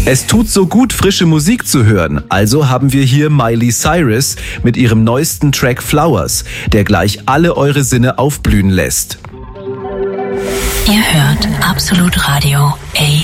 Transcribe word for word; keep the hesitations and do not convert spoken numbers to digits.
Es tut so gut, frische Musik zu hören. Also haben wir hier Miley Cyrus mit ihrem neuesten Track Flowers, der gleich alle eure Sinne aufblühen lässt. Ihr hört Absolut Radio A